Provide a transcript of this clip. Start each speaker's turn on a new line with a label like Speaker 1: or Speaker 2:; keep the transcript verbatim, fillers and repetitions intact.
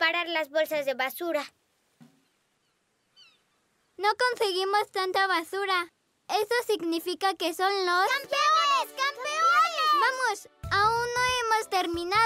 Speaker 1: separar las bolsas de basura.
Speaker 2: No conseguimos tanta basura. Eso significa que son los...
Speaker 1: ¡Campeones! ¡Campeones!
Speaker 2: Vamos, aún no hemos terminado.